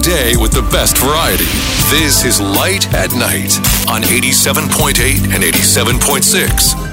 day with the best variety. This is Light at Night on 87.8 and 87.6